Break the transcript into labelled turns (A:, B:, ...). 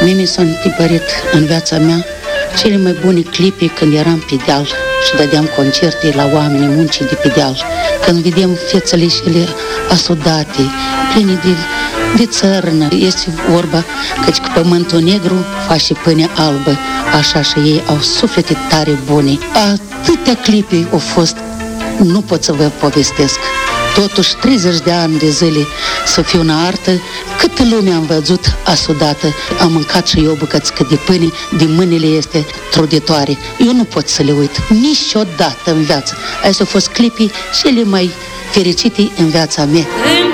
A: Mie mi s-a întipărit în viața mea cele mai bune clipe când eram pe deal și dădeam concerte la oamenii muncii de pe deal. Când vedem fețele cele asudate, pline de țărână. Este vorba căci că pământul negru face pâine albă, așa și ei au suflete tare bune. Atâtea clipe au fost, nu pot să vă povestesc. Totuși, 30 de ani de zile să fiu în artă, câtă lume am văzut asudată. Am mâncat și eu bucățică de pâine, din mâinile este truditoare. Eu nu pot să le uit niciodată în viață. Astea au fost clipii cele mai fericite în viața mea.